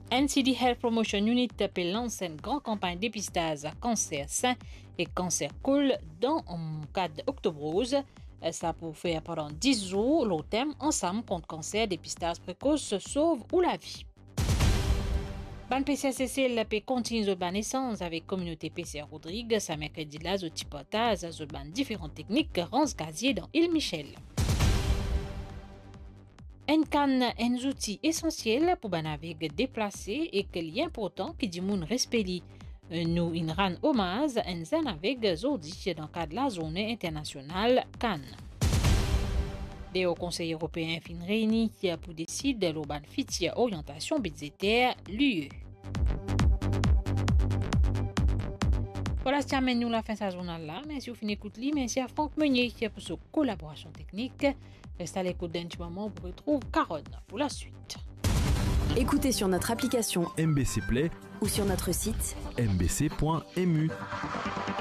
NCD Health Promotion Unit peut lancer une grande campagne de dépistage à cancer sein et cancer col dans le cadre d'Octobre Rose. Ça pour faire pendant 10 jours le thème ensemble contre cancer, dépistage précoce sauve ou la vie. Ban PCCC peut continuer de naissance avec communauté PCR Rodrigue. Ça mercredi là, au Tipotaz, à ban différentes techniques, Rance Gazier dans Île Michel. Un outil essentiel pour naviguer déplacé et qu'il est important que du monde respecte. Nous in rend hommage à un navigue zodi dans le cadre de la zone internationale Cannes. Les hauts conseils européens fin réunis pour décider de l'urban future orientation budgétaire l'UE. Voilà, ça termine nous la fin de ce journal-là. Merci pour écouter. Merci à Franck Meunier pour sa collaboration technique. Restez à l'écoute d'un petit moment pour retrouver Caronne pour la suite. Écoutez sur notre application MBC Play ou sur notre site mbc.mu.